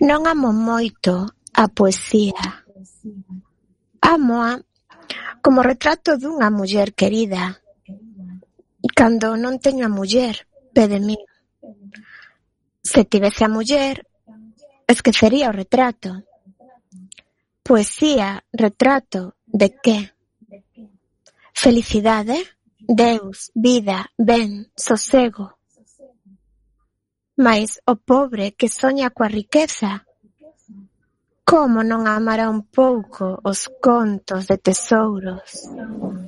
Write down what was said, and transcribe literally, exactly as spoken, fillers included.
Non amo moito a poesía. Ámoa como retrato dunha muller querida. Cando non teño a muller pé de min. Se tivese a muller, esquecería o retrato. Poesía, retrato, de que? Felicidade? Deus, vida, ben, sosego. Mais o pobre que soña coa riqueza, como non amará un pouco os contos de tesouros?